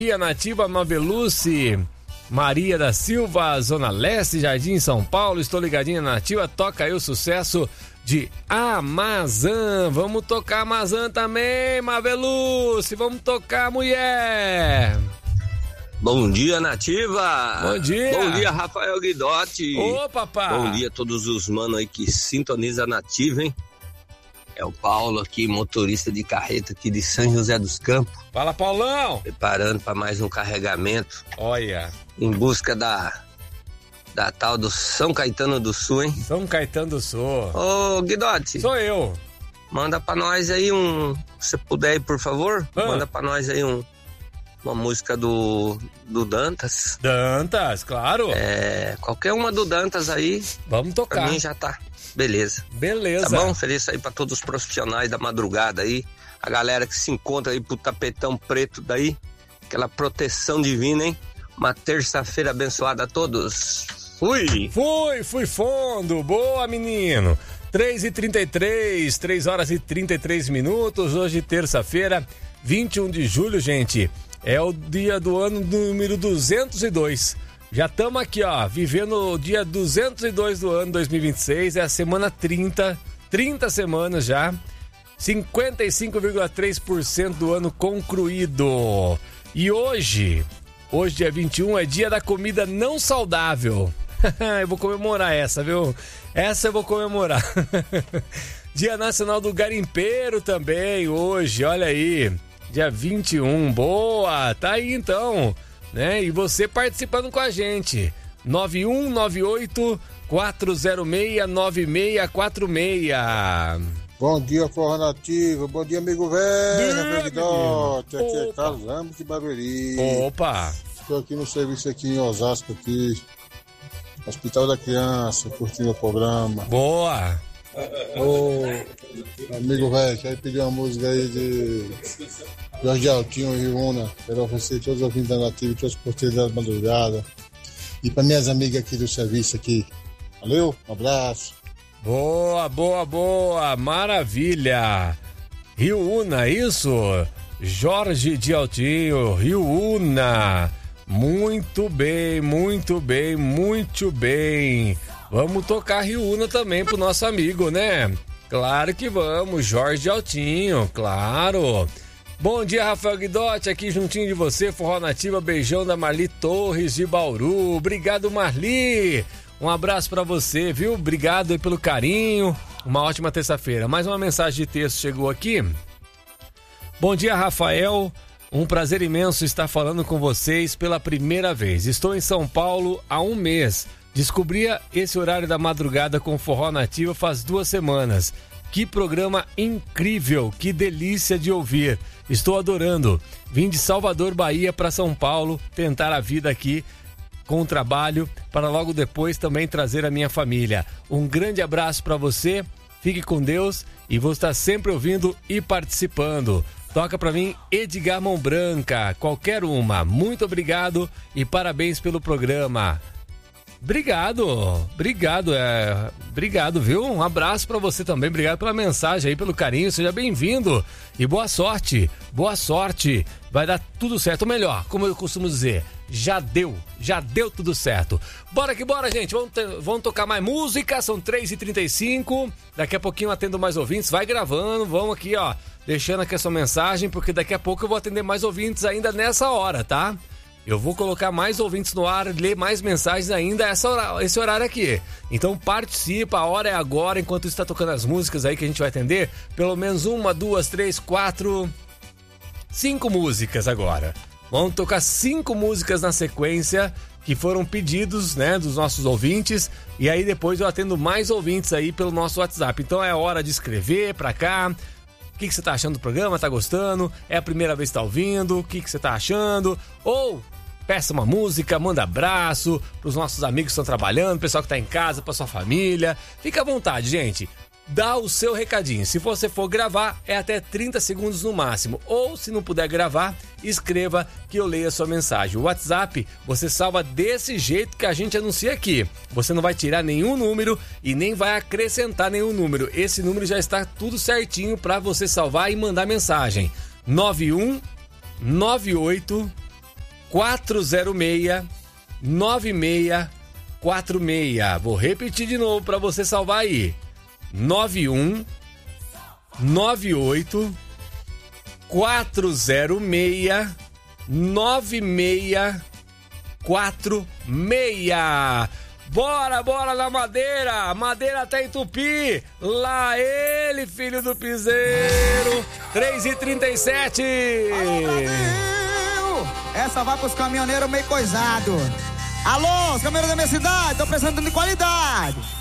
Nativa Mavelucci, Maria da Silva, Zona Leste, Jardim São Paulo. Estou ligadinha na Nativa. Toca aí o sucesso de Amazã. Vamos tocar Amazã também, Mavelucci. Vamos tocar, mulher. Bom dia, Nativa. Bom dia. Bom dia, Rafael Guidotti. Ô, papá. Bom dia a todos os manos aí que sintonizam a Nativa, hein? É o Paulo aqui, motorista de carreta aqui de São José dos Campos. Fala, Paulão. Preparando para mais um carregamento. Olha. Em busca da tal do São Caetano do Sul, hein? São Caetano do Sul. Ô, Guidotti. Sou eu. Manda para nós aí se puder aí, por favor. Manda para nós aí uma música do Dantas. Dantas, claro. Qualquer uma do Dantas aí. Vamos tocar. Pra mim já tá. Beleza. Beleza. Tá bom? Feliz aí pra todos os profissionais da madrugada aí. A galera que se encontra aí pro tapetão preto daí. Aquela proteção divina, hein? Uma terça-feira abençoada a todos. Fui fundo. Boa, menino. 3h33, 3 horas e 33 minutos. Hoje, terça-feira, 21 de julho, gente. É o dia do ano número 202. Já estamos aqui, ó, vivendo o dia 202 do ano 2026, é a semana 30 semanas já, 55,3% do ano concluído. E hoje, dia 21, é dia da comida não saudável. Eu vou comemorar essa, viu? Essa eu vou comemorar. Dia Nacional do Garimpeiro também, hoje, olha aí, dia 21, boa, tá aí então. Né? E você participando com a gente, 9198-406-9646. Bom dia, Forró Nativa. Bom dia, amigo velho. Aqui é Carlos Ramos de Barueri. Opa! Estou aqui no serviço aqui em Osasco, aqui, Hospital da Criança, curtindo o programa. Boa! Ô, amigo velho, quero pedir uma música aí de Jorge Altinho e Riuna. Quero oferecer todos os ouvintes da Nativa, todos os porteiros da madrugada. E para minhas amigas aqui do serviço aqui. Valeu, um abraço. Boa, maravilha. Riuna, isso? Jorge de Altinho, Riuna. Muito bem. Vamos tocar Riuna também pro nosso amigo, né? Claro que vamos, Jorge Altinho, claro. Bom dia, Rafael Guidotti, aqui juntinho de você, Forró Nativa, beijão da Marli Torres de Bauru. Obrigado, Marli. Um abraço pra você, viu? Obrigado aí pelo carinho. Uma ótima terça-feira. Mais uma mensagem de texto chegou aqui. Bom dia, Rafael. Um prazer imenso estar falando com vocês pela primeira vez. Estou em São Paulo há um mês. Descobri esse horário da madrugada com Forró Nativa faz 2 semanas. Que programa incrível, que delícia de ouvir. Estou adorando. Vim de Salvador, Bahia para São Paulo tentar a vida aqui com o trabalho para logo depois também trazer a minha família. Um grande abraço para você, fique com Deus e vou estar sempre ouvindo e participando. Toca pra mim Edgar Mão Branca, qualquer uma. Muito obrigado e parabéns pelo programa. Obrigado, viu? Um abraço pra você também, obrigado pela mensagem aí, pelo carinho, seja bem-vindo e boa sorte, vai dar tudo certo, ou melhor, como eu costumo dizer, já deu tudo certo. Bora que bora, gente, vamos tocar mais música, são 3h35, daqui a pouquinho eu atendo mais ouvintes, vai gravando, vamos aqui, ó, deixando aqui a sua mensagem, porque daqui a pouco eu vou atender mais ouvintes ainda nessa hora, tá? Eu vou colocar mais ouvintes no ar, ler mais mensagens ainda esse horário aqui. Então participa, a hora é agora, enquanto está tocando as músicas aí que a gente vai atender. Pelo menos 1, 2, 3, 4, 5 músicas agora. Vamos tocar 5 músicas na sequência que foram pedidos, né, dos nossos ouvintes. E aí depois eu atendo mais ouvintes aí pelo nosso WhatsApp. Então é hora de escrever pra cá. O que você tá achando do programa? Tá gostando? É a primeira vez que tá ouvindo? O que você tá achando? Ou peça uma música, manda abraço pros nossos amigos que estão trabalhando, pessoal que tá em casa, pra sua família. Fica à vontade, gente. Dá o seu recadinho. Se você for gravar, é até 30 segundos no máximo. Ou, se não puder gravar, escreva que eu leio a sua mensagem. O WhatsApp, você salva desse jeito que a gente anuncia aqui. Você não vai tirar nenhum número e nem vai acrescentar nenhum número. Esse número já está tudo certinho para você salvar e mandar mensagem. 9198 406-9646. Vou repetir de novo para você salvar aí. 9198 406-9646. Bora na Madeira. Madeira até em Tupi. Lá ele, filho do piseiro. 3h37. Alô, Brasil! Essa vai pros caminhoneiros meio coisados. Alô, os caminhoneiros da minha cidade, tô precisando de qualidade.